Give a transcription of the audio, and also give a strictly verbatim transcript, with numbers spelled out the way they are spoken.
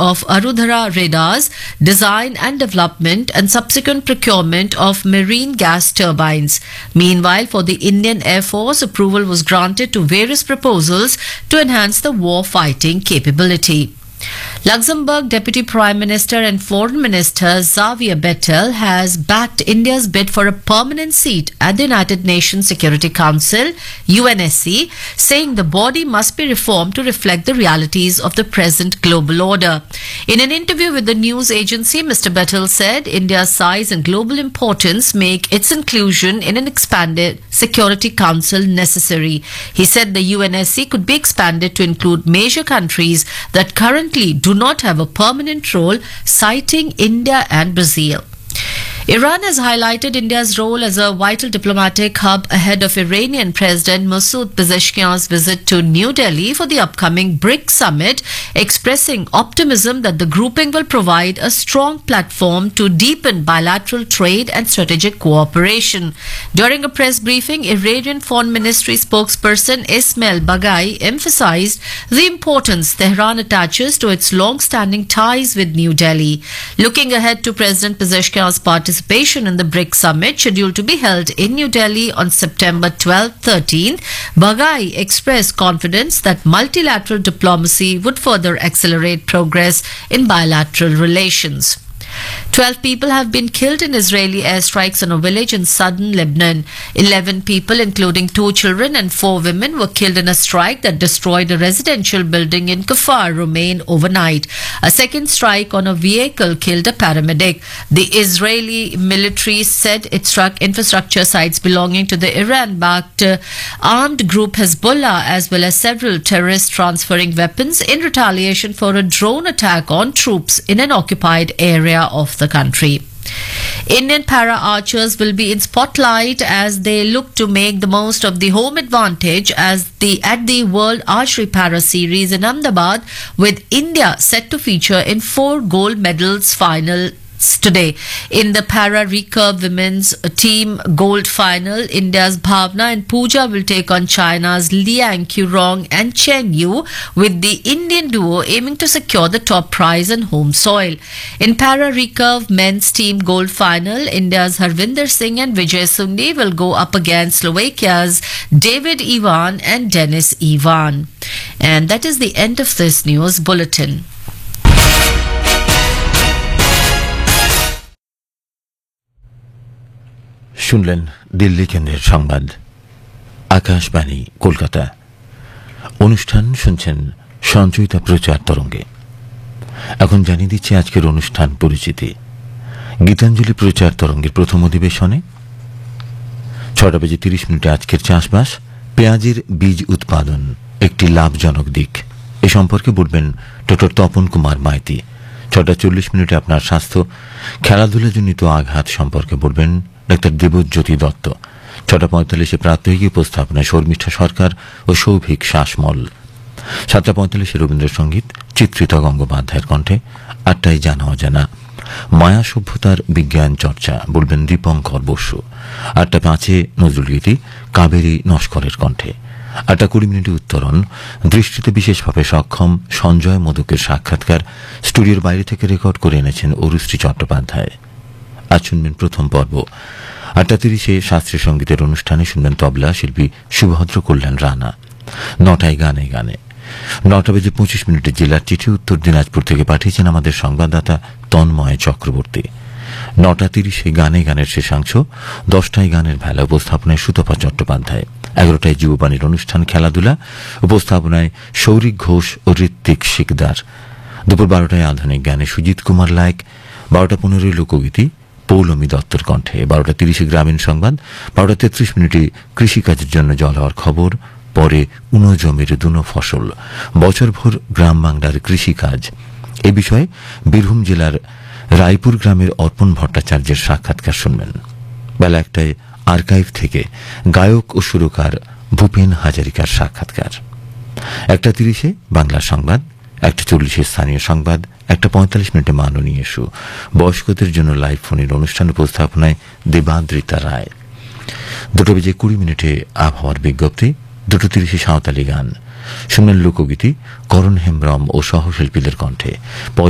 of Arudhara radars, design and development, and subsequent procurement of marine gas turbines. Meanwhile, for the Indian Air Force, approval was granted to various proposals to enhance the war fighting capability. Luxembourg Deputy Prime Minister and Foreign Minister Xavier Bettel has backed India's bid for a permanent seat at the United Nations Security Council, U N S C, saying the body must be reformed to reflect the realities of the present global order. In an interview with the news agency, Mister Bettel said India's size and global importance make its inclusion in an expanded Security Council necessary. He said the U N S C could be expanded to include major countries that currently do not have a permanent role, citing India and Brazil. Iran has highlighted India's role as a vital diplomatic hub ahead of Iranian President Masoud Pezeshkian's visit to New Delhi for the upcoming BRICS summit, expressing optimism that the grouping will provide a strong platform to deepen bilateral trade and strategic cooperation. During a press briefing, Iranian Foreign Ministry spokesperson Ismail Baghai emphasized the importance Tehran attaches to its long-standing ties with New Delhi. Looking ahead to President Pezeshkian's participation Participation in the BRICS summit scheduled to be held in New Delhi on September twelfth to thirteenth, Baghai expressed confidence that multilateral diplomacy would further accelerate progress in bilateral relations. Twelve people have been killed in Israeli airstrikes on a village in southern Lebanon. Eleven people, including two children and four women, were killed in a strike that destroyed a residential building in Kfar Rumain overnight. A second strike on a vehicle killed a paramedic. The Israeli military said it struck infrastructure sites belonging to the Iran-backed uh, armed group Hezbollah, as well as several terrorists transferring weapons in retaliation for a drone attack on troops in an occupied area of the country. Indian para archers will be in spotlight as they look to make the most of the home advantage as the at the World Archery Para Series in Ahmedabad, with India set to feature in four gold medals final today. In the para recurve women's team gold final, India's Bhavna and Pooja will take on China's Liang Qurong and Chen Yu, with the Indian duo aiming to secure the top prize on home soil. In para recurve men's team gold final, India's Harvinder Singh and Vijay Sundi will go up against Slovakia's David Ivan and Denis Ivan. And that is the end of this news bulletin. শুনলেন দিল্লি কেন্দ্রের সংবাদ, আকাশবাণী কলকাতা। অনুষ্ঠান শুনছেন সঞ্চয়িতা প্রচার তরঙ্গে। এখন জানিয়ে দিচ্ছি আজকের অনুষ্ঠান পরিচিতি। গীতাঞ্জলি প্রচার তরঙ্গের প্রথম অধিবেশনে ছটা বেজে তিরিশ মিনিটে আজকের চাষবাস, পেঁয়াজের বীজ উৎপাদন একটি লাভজনক দিক, এ সম্পর্কে বলবেন ডক্টর তপন কুমার মাইতি। ছটা চল্লিশ মিনিটে আপনার স্বাস্থ্য, খেলাধুলাজনিত আঘাত সম্পর্কে বলবেন ডাক্তার দেবজ্যোতি দত্ত। ছটা পঁয়তাল্লিশে প্রাত্যহিক উপস্থাপনায় শর্মিষ্ঠা সরকার ও সৌভিক শাসমল। সাতটা পঁয়তাল্লিশে রবীন্দ্রসঙ্গীত চিত্রিত গঙ্গোপাধ্যায়ের কণ্ঠে। আটটায় জানা অজানা মায়া সভ্যতার বিজ্ঞান চর্চা বলবেন দীপঙ্কর বসু। আটটা পাঁচে নজরুলগীতি কাবেরী নস্করের কণ্ঠে। আটটা কুড়ি মিনিটে উত্তরণ দৃষ্টিতে বিশেষভাবে সক্ষম সঞ্জয় মোদকের সাক্ষাৎকার স্টুডিওর বাইরে থেকে রেকর্ড করে এনেছেন অরুশ্রী চট্টোপাধ্যায়। আজ শুনবেন প্রথম পর্ব। আটটা তিরিশে শাস্ত্রীয় সঙ্গীতের অনুষ্ঠানে শুনবেন তবলা শিল্পী সুভদ্র কল্যাণ রানা। নটায় গানে গানে। নটা বেজে পঁচিশ মিনিটে জেলার চিঠি উত্তর দিনাজপুর থেকে পাঠিয়েছেন আমাদের সংবাদদাতা তন্ময় চক্রবর্তী। নটা তিরিশে গানে গানের শেষাংশ। দশটায় গানের ভেলা, উপস্থাপনায় সুতপা চট্টোপাধ্যায়। এগারোটায় যুববাণীর অনুষ্ঠান খেলাধুলা, উপস্থাপনায় সৌরিক ঘোষ ও ঋত্বিক শিকদার। দুপুর বারোটায় আধুনিক গানে সুজিত কুমার লায়ক। বারোটা পনেরোই লোকগীতি পৌলমী দত্তর কণ্ঠে। বারোটা তিরিশে গ্রামীণ সংবাদ। বারোটা তেত্রিশ মিনিটে কৃষিকাজের জন্য জল হওয়ার খবর। পরে উনো জমির দুনো ফসল, বছরভর গ্রাম বাংলার কৃষিকাজ, এ বিষয়ে বীরভূম জেলার রায়পুর গ্রামের অর্পণ ভট্টাচার্যের সাক্ষাৎকার শুনবেন। বেলা একটায় আর্কাইভ থেকে গায়ক ও সুরকার ভূপেন হাজারিকার সাক্ষাৎকার। একটা তিরিশে বাংলা সংবাদ। একটা চল্লিশে স্থানীয় সংবাদ। একটা পঁয়তাল্লিশ মিনিটে মাননীয় ইস্যু, বয়স্কদের জন্য লাইভ ফোনের অনুষ্ঠান, উপস্থাপনায় দেবাদ্রিতা রায়। দুটো বেজে কুড়ি মিনিটে আবহাওয়ার বিজ্ঞপ্তি। দুটো তিরিশে সাঁওতালি গান শুনলেন, লোকগীতি করণ হেমব্রম ও সহশিল্পীদের কণ্ঠে।